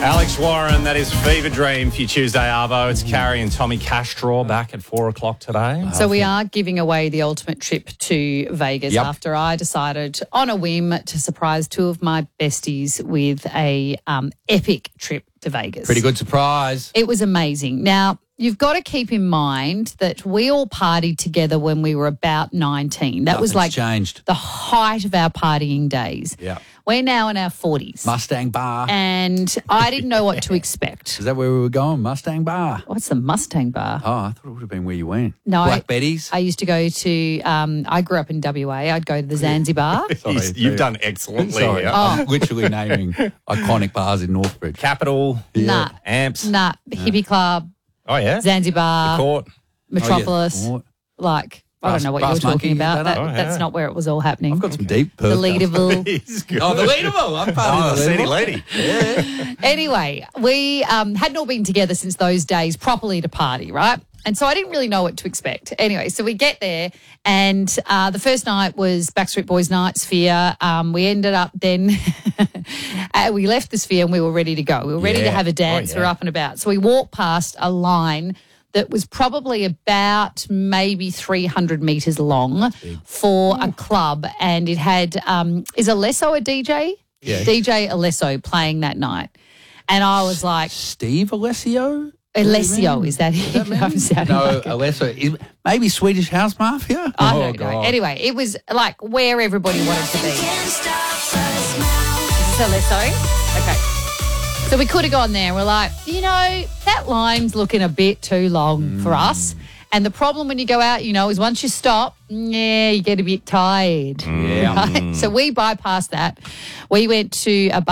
Alex Warren, that is Fever Dream for your Tuesday Arvo. It's Carrie and Tommy Castro back at 4 o'clock today. So we are giving away the ultimate trip to Vegas after I decided on a whim to surprise two of my besties with a epic trip to Vegas. Pretty good surprise. It was amazing. Now, you've got to keep in mind that we all partied together when we were about 19. That was like changed. the height of our partying days. Yeah. We're now in our 40s. Mustang Bar. And I didn't know what to expect. Is that where we were going? Mustang Bar. What's the Mustang Bar? Oh, I thought it would have been where you went. No. Black Betty's. I used to go to, I grew up in WA. I'd go to the Zanzibar. You've done excellently. Sorry, here. I'm literally naming iconic bars in Northbridge. Capital, Nah. Amps. Nah, Hippie Club, Oh, yeah? Zanzibar, Court. Metropolis. Oh, Like, I don't know what you were Brass talking Monkey, about. that up? That's not where it was all happening. I've got some deep The Perth. Leaderville. He's good. Oh, the Leaderville. I'm part Oh, of the City Leaderville. Lady. Anyway, we hadn't all been together since those days properly to party, right? And so I didn't really know what to expect. Anyway, so we get there and the first night was Backstreet Boys night, Sphere. We ended up then, we left the Sphere and we were ready to go. We were ready to Yeah. have a dance. Oh, We were yeah. up and about. So we walked past a line that was probably about maybe 300 metres long for a club. And it had, is Alesso a DJ? Yeah. DJ Alesso playing that night. And I was like, Steve Alessio? Alessio, is that him? I'm sounding No, like it. Alessio. Maybe Swedish House Mafia? I don't know. Anyway, it was like where everybody wanted to be. Is this Alesso? Okay. So we could have gone there. We're like, that line's looking a bit too long for us. And the problem when you go out, is once you stop, you get a bit tired. Yeah. Right? So we bypassed that. We went to a